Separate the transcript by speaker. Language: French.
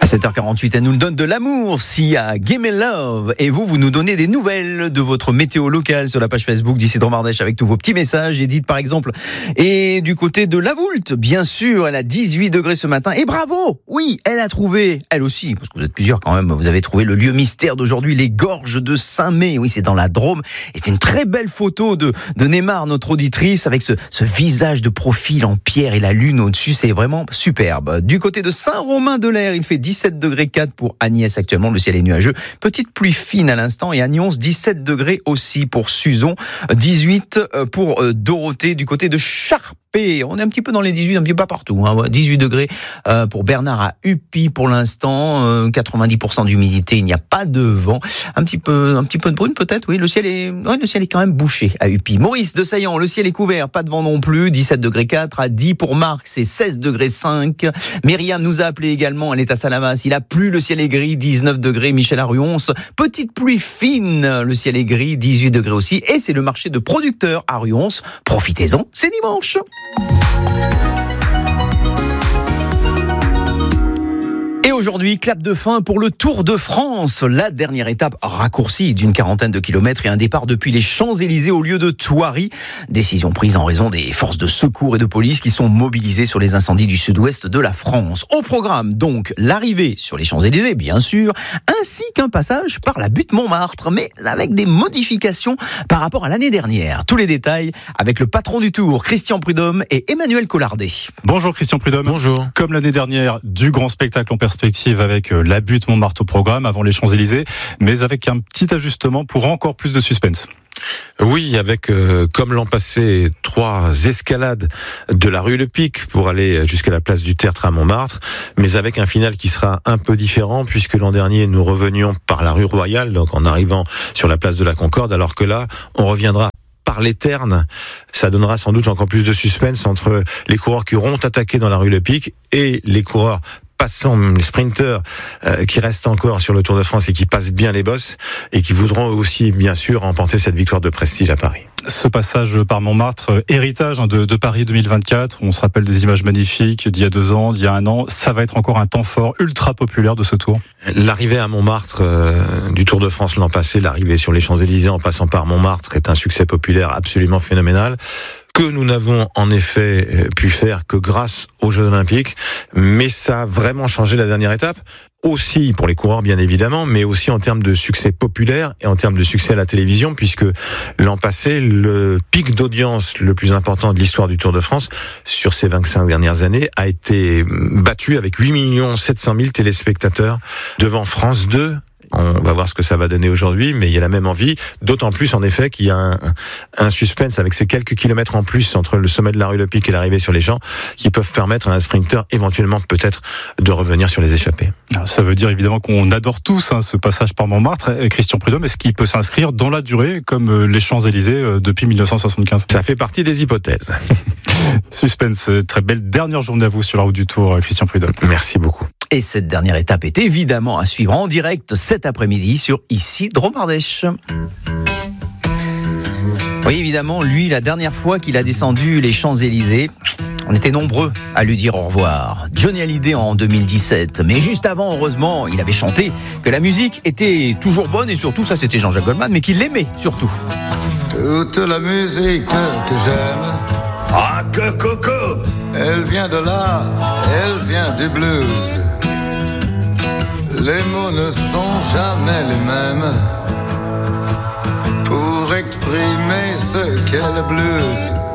Speaker 1: À 7h48, elle nous donne de l'amour, Sia, Give Me Love. Et vous nous donnez des nouvelles de votre météo locale sur la page Facebook d'Isidro Mardèche avec tous vos petits messages. Edith, par exemple, et du côté de La Voulte, bien sûr, elle a 18 degrés ce matin. Et bravo! Oui, elle a trouvé, elle aussi, parce que vous êtes plusieurs quand même, vous avez trouvé le lieu mystère d'aujourd'hui, les gorges de Saint-Mé. Oui, c'est dans la Drôme. Et c'est une très belle photo de Neymar, notre auditrice, avec ce visage de profil en pierre et la lune au-dessus. C'est vraiment superbe. Du côté de Saint-Romain-de-l'Air, il fait 17 degrés 4 pour Agnès actuellement, le ciel est nuageux, petite pluie fine à l'instant, et à Nyons 17 degrés aussi pour Suzon, 18 pour Dorothée du côté de Charpé. On est un petit peu dans les 18, un petit peu pas partout, 18 degrés pour Bernard à Upi pour l'instant, 90% d'humidité, il n'y a pas de vent, un petit peu de brume peut-être, oui, le ciel est quand même bouché à Upi. Maurice de Saillant, le ciel est couvert, pas de vent non plus, 17 degrés 4, à 10 pour Marc, c'est 16 degrés 5. Myriam nous a appelé également, elle est à Salamas, il a plu, le ciel est gris, 19 degrés, Michel à Ruons, petite pluie fine, le ciel est gris, 18 degrés aussi, et c'est le marché de producteurs à Ruons, profitez-en, c'est dimanche. Et aujourd'hui, clap de fin pour le Tour de France. La dernière étape raccourcie d'une quarantaine de kilomètres et un départ depuis les Champs-Élysées au lieu de Thoiry. Décision prise en raison des forces de secours et de police qui sont mobilisées sur les incendies du sud-ouest de la France. Au programme, donc, l'arrivée sur les Champs-Élysées, bien sûr, ainsi qu'un passage par la butte Montmartre, mais avec des modifications par rapport à l'année dernière. Tous les détails avec le patron du Tour, Christian Prudhomme et Emmanuel Collardet.
Speaker 2: Bonjour Christian Prudhomme.
Speaker 3: Bonjour.
Speaker 2: Comme l'année dernière, du grand spectacle en perspective avec la butte Montmartre au programme avant les Champs-Élysées, mais avec un petit ajustement pour encore plus de suspense.
Speaker 3: Oui, avec, comme l'an passé, 3 escalades de la rue Le Pic pour aller jusqu'à la place du Tertre à Montmartre, mais avec un final qui sera un peu différent puisque l'an dernier, nous revenions par la rue Royale, donc en arrivant sur la place de la Concorde, alors que là, on reviendra par les Ternes. Ça donnera sans doute encore plus de suspense entre les coureurs qui auront attaqué dans la rue Le Pic et les coureurs passant, les sprinteurs qui restent encore sur le Tour de France et qui passent bien les bosses et qui voudront aussi bien sûr remporter cette victoire de prestige à Paris.
Speaker 2: Ce passage par Montmartre, héritage de Paris 2024, on se rappelle des images magnifiques d'il y a 2 ans, d'il y a 1 an, ça va être encore un temps fort, ultra populaire de ce Tour.
Speaker 3: L'arrivée à Montmartre du Tour de France l'an passé, l'arrivée sur les Champs-Élysées en passant par Montmartre est un succès populaire absolument phénoménal, que nous n'avons en effet pu faire que grâce aux Jeux Olympiques, mais ça a vraiment changé la dernière étape, aussi pour les coureurs bien évidemment, mais aussi en termes de succès populaire et en termes de succès à la télévision, puisque l'an passé, le pic d'audience le plus important de l'histoire du Tour de France sur ces 25 dernières années a été battu avec 8 700 000 téléspectateurs devant France 2. On va voir ce que ça va donner aujourd'hui, mais il y a la même envie, d'autant plus en effet qu'il y a un suspense avec ces quelques kilomètres en plus entre le sommet de la rue Le Pic et l'arrivée sur les champs qui peuvent permettre à un sprinter éventuellement peut-être de revenir sur les échappées.
Speaker 2: Alors, ça veut dire évidemment qu'on adore tous ce passage par Montmartre. Christian Prudhomme, est-ce qu'il peut s'inscrire dans la durée comme les Champs-Élysées depuis 1975 ?
Speaker 3: Ça fait partie des hypothèses.
Speaker 2: Suspense, très belle dernière journée à vous sur la route du Tour, Christian Prudhomme.
Speaker 3: Merci beaucoup.
Speaker 1: Et cette dernière étape est évidemment à suivre en direct cet après-midi sur Isidro Mardèche. Oui, évidemment, lui, la dernière fois qu'il a descendu les Champs-Élysées, on était nombreux à lui dire au revoir. Johnny Hallyday en 2017. Mais juste avant, heureusement, il avait chanté que la musique était toujours bonne et surtout, ça c'était Jean-Jacques Goldman, mais qu'il l'aimait surtout.
Speaker 4: Toute la musique que j'aime,
Speaker 5: ah que coco,
Speaker 4: elle vient de là, elle vient du blues. Les mots ne sont jamais les mêmes pour exprimer ce qu'est le blues.